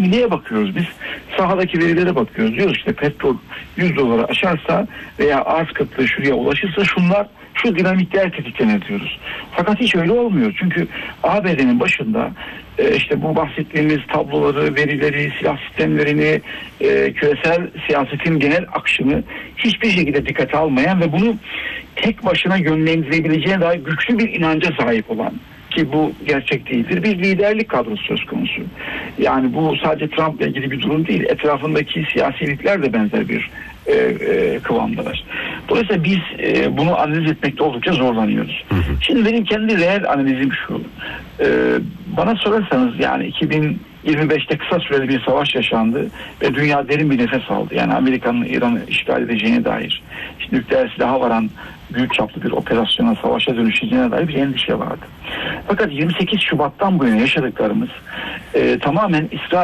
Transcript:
Çünkü neye bakıyoruz biz? Sahadaki verilere bakıyoruz. Diyoruz işte petrol 100 dolara aşarsa veya arz kıtlığı şuraya ulaşırsa şu dinamikler tetiklenir diyoruz. Fakat hiç öyle olmuyor. Çünkü ABD'nin başında işte bu bahsettiğimiz tabloları, verileri, silah sistemlerini, küresel siyasetin genel akışını hiçbir şekilde dikkate almayan ve bunu tek başına yönlendirebileceğine dair güçlü bir inanca sahip olan, ki bu gerçek değildir, bir liderlik kadrosu söz konusu. Yani bu sadece Trump'la ilgili bir durum değil. Etrafındaki siyasi elitler de benzer bir kıvamdalar. Dolayısıyla biz bunu analiz etmekte oldukça zorlanıyoruz. Şimdi benim kendi reel analizim şu. Bana sorarsanız yani 2025'te kısa süreli bir savaş yaşandı ve dünya derin bir nefes aldı. Yani Amerika'nın İran'ı işgal edeceğine dair, işte nükleer silaha varan büyük çaplı bir operasyona, savaşa dönüşeceğine dair bir endişe vardı. Fakat 28 Şubat'tan bu yana yaşadıklarımız tamamen İsrail